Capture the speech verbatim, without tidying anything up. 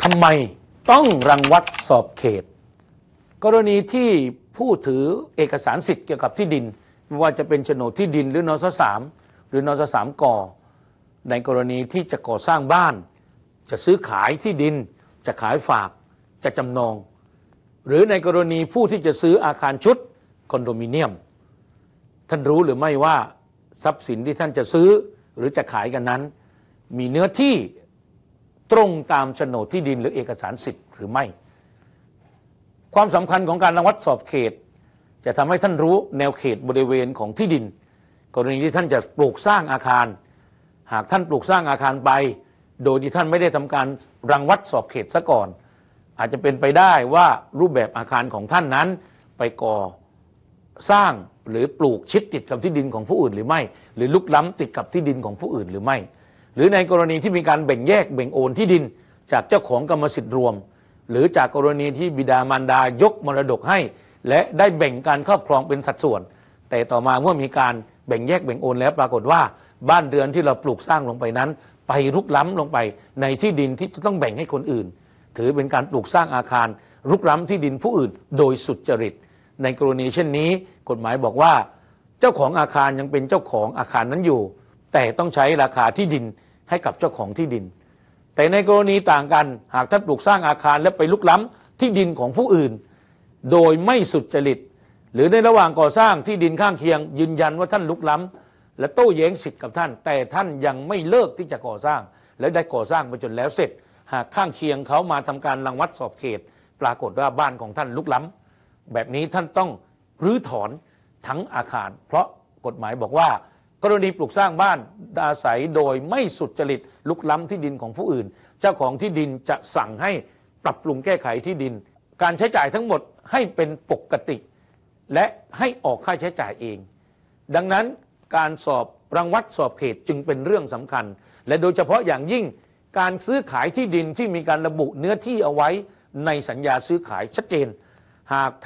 ทำไมต้องรังวัดสอบเขตกรณีที่ผู้ถือเอกสารสิทธิ์เกี่ยวกับที่ดินไม่ว่าจะเป็นโฉนดที่ดินหรือนสสามหรือนสสามกในกรณีที่จะก่อสร้างบ้านจะซื้อขายที่ดินจะขายฝากจะจำนองหรือในกรณีผู้ที่จะซื้ออาคารชุดคอนโดมิเนียมท่านรู้หรือไม่ว่าทรัพย์สินที่ท่านจะซื้อหรือจะขายกันนั้นมีเนื้อที่ตรงตามโฉนดที่ดินหรือเอกสารสิทธิ์หรือไม่ความสำคัญของการรังวัดสอบเขตจะทำให้ท่านรู้แนวเขตบริเวณของที่ดินกรณีที่ท่านจะปลูกสร้างอาคารหากท่านปลูกสร้างอาคารไปโดยที่ท่านไม่ได้ทำการรังวัดสอบเขตซะก่อนอาจจะเป็นไปได้ว่ารูปแบบอาคารของท่านนั้นไปก่อสร้างหรือปลูกชิดติดกับที่ดินของผู้อื่นหรือไม่หรือลุกล้ำติดกับที่ดินของผู้อื่นหรือไม่หรือในกรณีที่มีการแบ่งแยกแบ่งโอนที่ดินจากเจ้าของกรรมสิทธิ์รวมหรือจากกรณีที่บิดามารดายกมรดกให้และได้แบ่งการครอบครองเป็นสัดส่วนแต่ต่อมาเมื่อมีการแบ่งแยกแบ่งโอนแล้วปรากฏว่าบ้านเรือนที่เราปลูกสร้างลงไปนั้นไปรุกล้ำลงไปในที่ดินที่จะต้องแบ่งให้คนอื่นถือเป็นการปลูกสร้างอาคารรุกล้ำที่ดินผู้อื่นโดยสุจริตในกรณีเช่นนี้กฎหมายบอกว่าเจ้าของอาคารยังเป็นเจ้าของอาคารนั้นอยู่แต่ต้องใช้ราคาที่ดินให้กับเจ้าของที่ดินแต่ในกรณีต่างกันหากท่านปลูกสร้างอาคารและไปลุกล้ำที่ดินของผู้อื่นโดยไม่สุจริตหรือในระหว่างก่อสร้างที่ดินข้างเคียงยืนยันว่าท่านลุกล้ำและโต้แย้งสิทธิ์กับท่านแต่ท่านยังไม่เลิกที่จะก่อสร้างและได้ก่อสร้างไปจนแล้วเสร็จหากข้างเคียงเขามาทำการรังวัดสอบเขตปรากฏว่าบ้านของท่านลุกล้ำแบบนี้ท่านต้องรื้อถอนทั้งอาคารเพราะกฎหมายบอกว่ากรณีปลูกสร้างบ้านอาศัยโดยไม่สุจริตลุกล้ำที่ดินของผู้อื่นเจ้าของที่ดินจะสั่งให้ปรับปรุงแก้ไขที่ดินการใช้จ่ายทั้งหมดให้เป็นปกติและให้ออกค่าใช้จ่ายเองดังนั้นการสอบรังวัดสอบเขตจึงเป็นเรื่องสำคัญและโดยเฉพาะอย่างยิ่งการซื้อขายที่ดินที่มีการระบุเนื้อที่เอาไว้ในสัญญาซื้อขายชัดเจนหาก